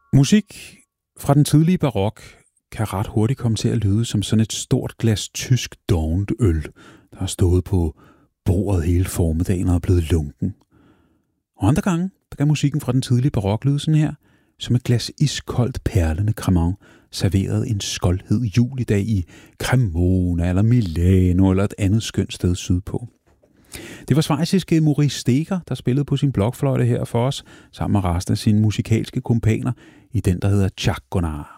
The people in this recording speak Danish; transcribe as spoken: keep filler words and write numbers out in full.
Musik fra den tidlige barok kan ret hurtigt komme til at lyde som sådan et stort glas tysk dovent øl, der har stået på bordet hele formiddagen og er blevet lunken. Og andre gange, der kan musikken fra den tidlige barok lyde sådan her, som et glas iskoldt perlende Cremant, serveret en skoldhed julidag i Cremona eller Milano eller et andet skønt sted sydpå. Det var schweiziske Maurice Steger, der spillede på sin blokfløjte her for os, sammen med resten af sine musikalske kumpaner i den, der hedder Chaconard.